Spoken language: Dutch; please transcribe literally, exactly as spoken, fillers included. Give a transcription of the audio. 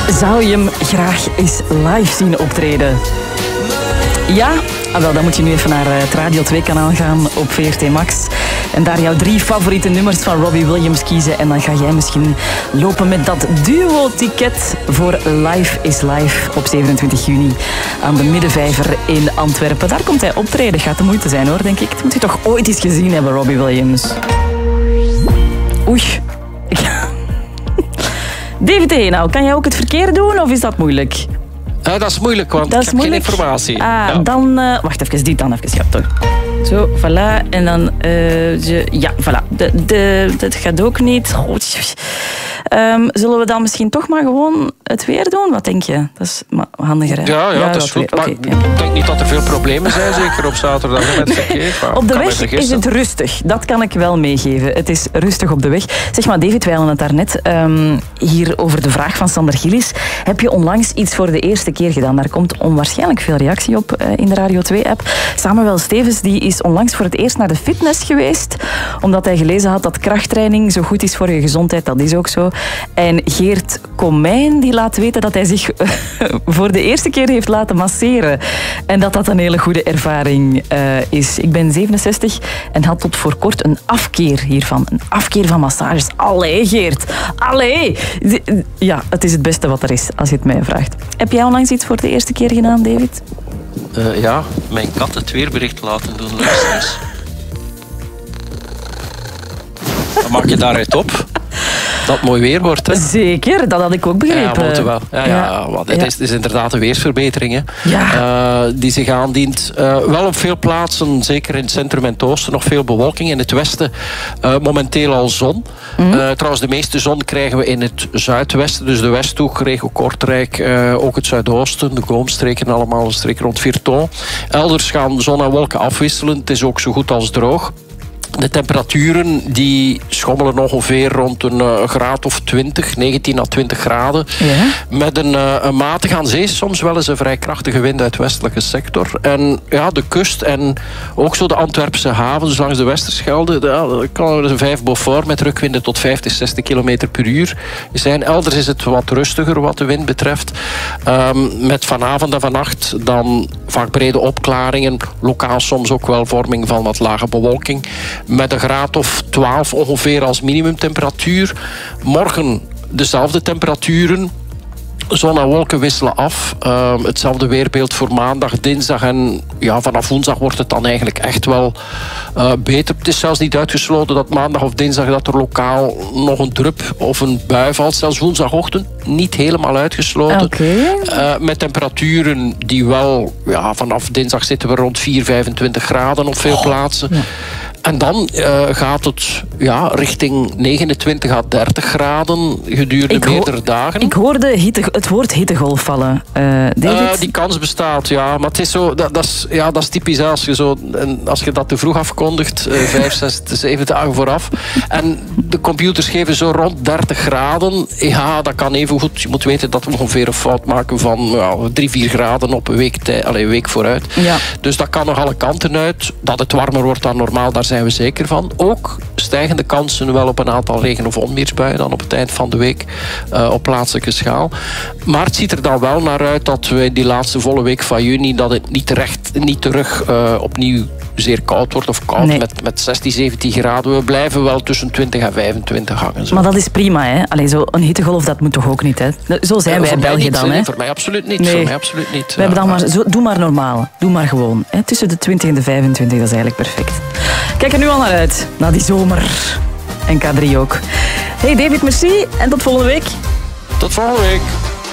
Zou je hem graag eens live zien optreden? Ja? Ah, wel, dan moet je nu even naar het Radio twee kanaal gaan op V R T Max. En daar jouw drie favoriete nummers van Robbie Williams kiezen. En dan ga jij misschien lopen met dat duo-ticket voor Live is Live op zevenentwintig juni aan de Middenvijver in Antwerpen. Daar komt hij optreden. Gaat de moeite zijn hoor, denk ik. Dat moet je toch ooit eens gezien hebben, Robbie Williams. Oei. David Henau, kan jij ook het verkeerde doen of is dat moeilijk? Uh, dat is moeilijk, want dat ik heb moeilijk. geen informatie. Ah, ja. dan... Uh, wacht even, dit dan even. Ja, toch. Zo, voilà. En dan... Uh, de, ja, voilà. De, de, dat gaat ook niet. Um, zullen we dan misschien toch maar gewoon het weer doen? Wat denk je? Dat is handiger, hè? Ja, ja, ja, dat is goed. Okay, maar ja. Ik denk niet dat er veel problemen zijn, zeker op zaterdag met verkeer. Maar op de weg is het rustig. Dat kan ik wel meegeven. Het is rustig op de weg. Zeg maar, David, wij hadden het daarnet um, hier over de vraag van Sander Gillis. Heb je onlangs iets voor de eerste keer gedaan? Daar komt onwaarschijnlijk veel reactie op uh, in de Radio twee-app. Samuel Stevens die is onlangs voor het eerst naar de fitness geweest, omdat hij gelezen had dat krachttraining zo goed is voor je gezondheid. Dat is ook zo. En Geert Komijn die laat weten dat hij zich uh, voor de eerste keer heeft laten masseren. En dat dat een hele goede ervaring uh, is. Ik ben zevenenzestig en had tot voor kort een afkeer hiervan. Een afkeer van massages. Allee, Geert. Allee. Ja, het is het beste wat er is, als je het mij vraagt. Heb jij onlangs iets voor de eerste keer gedaan, David? Uh, ja, mijn kat het weerbericht laten doen, luisteraars. Dan maak je daaruit op dat het mooi weer wordt. Hè? Zeker, dat had ik ook begrepen. Ja, moeten wel. Ja, ja, ja. Want het, ja. Is, het is inderdaad een weersverbetering hè, ja. uh, die zich aandient. Uh, wel op veel plaatsen, zeker in het centrum en het oosten, nog veel bewolking. In het westen uh, momenteel al zon. Mm. Uh, trouwens, de meeste zon krijgen we in het zuidwesten. Dus de Westhoek, regio Kortrijk, uh, ook het zuidoosten. De Goomstreken allemaal, een streek rond Virton. Elders gaan zon en wolken afwisselen. Het is ook zo goed als droog. De temperaturen die schommelen ongeveer rond een uh, graad of twintig, negentien à twintig graden. Ja. Met een, uh, een matige aan zee, soms wel eens een vrij krachtige wind uit de westelijke sector. En ja, de kust en ook zo de Antwerpse havens langs de Westerschelde, daar kan er een vijf Beaufort met rukwinden tot vijftig, zestig kilometer per uur zijn. Elders is het wat rustiger wat de wind betreft. Um, met vanavond en vannacht dan vaak brede opklaringen, lokaal soms ook wel vorming van wat lage bewolking. Met een graad of twaalf ongeveer als minimumtemperatuur. Morgen dezelfde temperaturen. Zon en wolken wisselen af. Uh, hetzelfde weerbeeld voor maandag, dinsdag en ja, vanaf woensdag wordt het dan eigenlijk echt wel uh, beter. Het is zelfs niet uitgesloten dat maandag of dinsdag dat er lokaal nog een drup of een bui valt. Zelfs woensdagochtend niet helemaal uitgesloten. Okay. Uh, met temperaturen die wel, ja, vanaf dinsdag zitten we rond vier, vijfentwintig graden op veel plaatsen. Ja. En dan uh, gaat het ja, richting negenentwintig à dertig graden gedurende ik meerdere ho- dagen. Ik hoorde hitte, het woord hittegolf vallen. Uh, David? Uh, die kans bestaat, ja. Maar het is zo, dat, dat, is, ja, dat is typisch als je, zo, en als je dat te vroeg afkondigt, uh, vijf, zes, zeven dagen vooraf. En de computers geven zo rond dertig graden. Ja, dat kan even goed. Je moet weten dat we ongeveer een fout maken van ja, drie, vier graden op een week, tij, allez, een week vooruit. Ja. Dus dat kan nog alle kanten uit. Dat het warmer wordt dan normaal, daar zijn we zeker van. Ook stijgende kansen wel op een aantal regen- of onweersbuien dan op het eind van de week uh, op plaatselijke schaal. Maar het ziet er dan wel naar uit dat we in die laatste volle week van juni dat het niet, recht, niet terug uh, opnieuw zeer koud wordt of koud nee. met, met zestien, zeventien graden. We blijven wel tussen twintig en vijfentwintig hangen. Zo. Maar dat is prima, hè? Allee, zo een hittegolf, dat moet toch ook niet, hè? Zo zijn uh, wij in België niet, dan, hè? Voor mij absoluut niet. Nee. Voor mij absoluut niet. We hebben dan maar, zo, doe maar normaal. Doe maar gewoon. Hè? Tussen de twintig en de vijfentwintig, dat is eigenlijk perfect. Kijk er nu al naar uit. Na die zomer. En K drie ook. Hey David, merci. En tot volgende week. Tot volgende week.